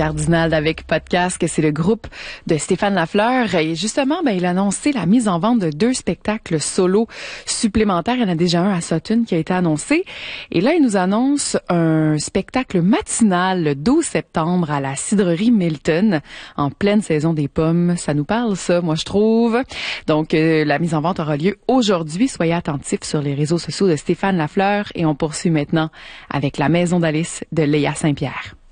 Cardinal d'Avec Podcast, que c'est le groupe de Stéphane Lafleur. Et justement, il a annoncé la mise en vente de 2 spectacles solo supplémentaires. Il y en a déjà un à Sutton qui a été annoncé. Et là, il nous annonce un spectacle matinal le 12 septembre à la cidrerie Milton, en pleine saison des pommes. Ça nous parle, ça, moi, je trouve. Donc, la mise en vente aura lieu aujourd'hui. Soyez attentifs sur les réseaux sociaux de Stéphane Lafleur. Et on poursuit maintenant avec La Maison d'Alice de Léa Saint-Pierre.